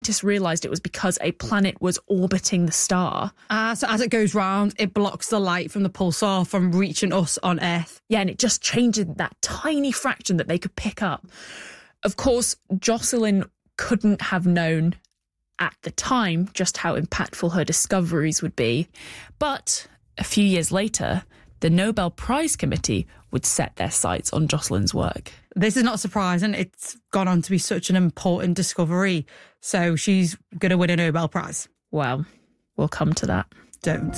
Scientists realised it was because a planet was orbiting the star. So as it goes round, it blocks the light from the pulsar from reaching us on Earth. Yeah, and it just changed that tiny fraction that they could pick up. Of course, Jocelyn couldn't have known at the time just how impactful her discoveries would be. But a few years later, the Nobel Prize Committee would set their sights on Jocelyn's work. This is not surprising. It's gone on to be such an important discovery. So she's going to win a Nobel Prize. Well, we'll come to that. Don't.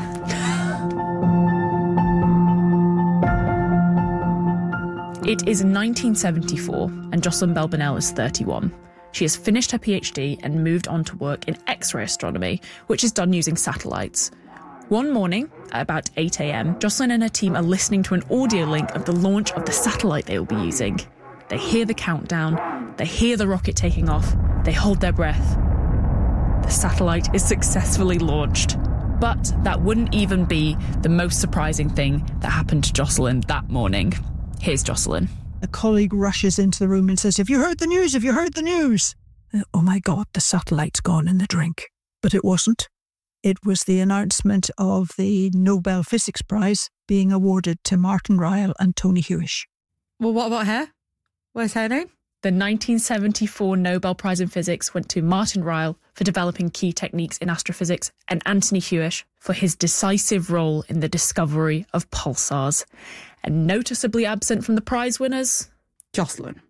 It is 1974 and Jocelyn Bell Burnell is 31. She has finished her PhD and moved on to work in X-ray astronomy, which is done using satellites. One morning, at about 8 a.m, Jocelyn and her team are listening to an audio link of the launch of the satellite they will be using. They hear the countdown, they hear the rocket taking off, they hold their breath. The satellite is successfully launched. But that wouldn't even be the most surprising thing that happened to Jocelyn that morning. Here's Jocelyn. A colleague rushes into the room and says, "Have you heard the news? Have you heard the news?" Oh my God, the satellite's gone in the drink. But it wasn't. It was the announcement of the Nobel Physics Prize being awarded to Martin Ryle and Tony Hewish. Well, what about her? What's her name? The 1974 Nobel Prize in Physics went to Martin Ryle for developing key techniques in astrophysics and Anthony Hewish for his decisive role in the discovery of pulsars. And noticeably absent from the prize winners? Jocelyn.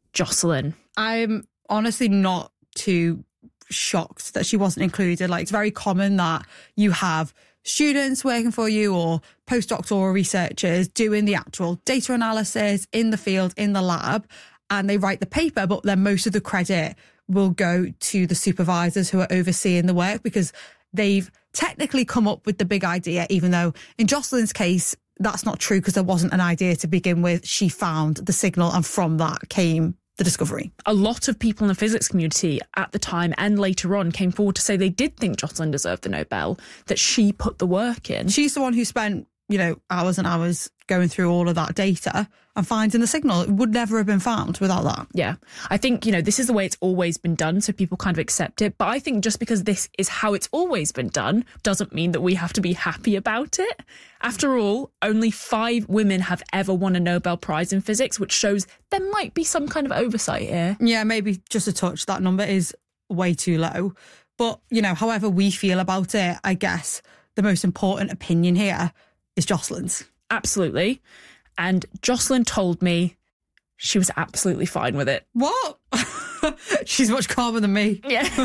I'm honestly not too shocked that she wasn't included. Like, it's very common that you have students working for you or postdoctoral researchers doing the actual data analysis in the field, in the lab, and they write the paper, but then most of the credit will go to the supervisors who are overseeing the work because they've technically come up with the big idea, even though in Jocelyn's case, that's not true because there wasn't an idea to begin with. She found the signal and from that came the discovery. A lot of people in the physics community at the time and later on came forward to say they did think Jocelyn deserved the Nobel, that she put the work in. She's the one who spent, hours and hours going through all of that data and finding the signal. It would never have been found without that. Yeah. I think, this is the way it's always been done, so people kind of accept it. But I think just because this is how it's always been done doesn't mean that we have to be happy about it. After all, only 5 women have ever won a Nobel Prize in physics, which shows there might be some kind of oversight here. Yeah, maybe just a touch. That number is way too low. But, however we feel about it, I guess the most important opinion here is Jocelyn's. Absolutely. And Jocelyn told me she was absolutely fine with it. What? She's much calmer than me. Yeah.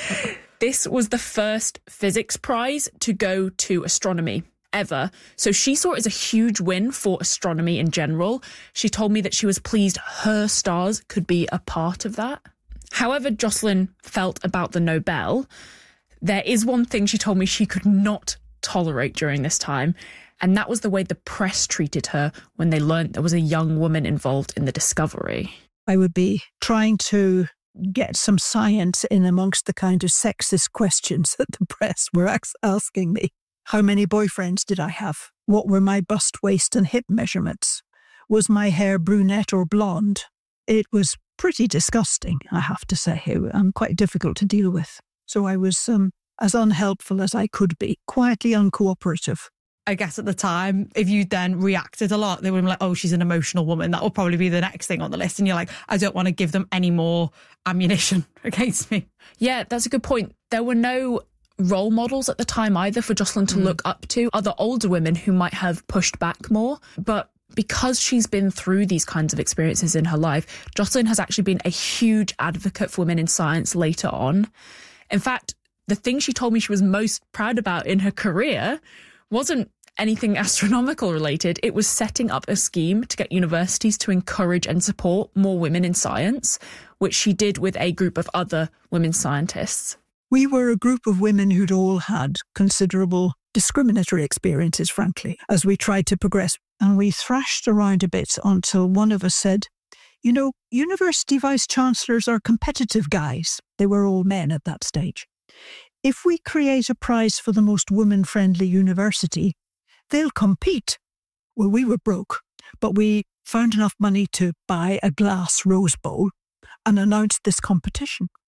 This was the first physics prize to go to astronomy ever. So she saw it as a huge win for astronomy in general. She told me that she was pleased her stars could be a part of that. However Jocelyn felt about the Nobel, there is one thing she told me she could not tolerate during this time, and that was the way the press treated her when they learned there was a young woman involved in the discovery. I would be trying to get some science in amongst the kind of sexist questions that the press were asking me. How many boyfriends did I have? What were my bust, waist and hip measurements? Was my hair brunette or blonde? It was pretty disgusting, I have to say, and quite difficult to deal with. So I was as unhelpful as I could be, quietly uncooperative. I guess at the time, if you then reacted a lot, they would be like, oh, she's an emotional woman. That will probably be the next thing on the list. And you're like, I don't want to give them any more ammunition against me. Yeah, that's a good point. There were no role models at the time either for Jocelyn to look up to, other older women who might have pushed back more. But because she's been through these kinds of experiences in her life, Jocelyn has actually been a huge advocate for women in science later on. In fact, the thing she told me she was most proud about in her career wasn't anything astronomical related. It was setting up a scheme to get universities to encourage and support more women in science, which she did with a group of other women scientists. We were a group of women who'd all had considerable discriminatory experiences, frankly, as we tried to progress. And we thrashed around a bit until one of us said, university vice-chancellors are competitive guys. They were all men at that stage. If we create a prize for the most woman-friendly university, they'll compete. Well, we were broke, but we found enough money to buy a glass rose bowl and announced this competition.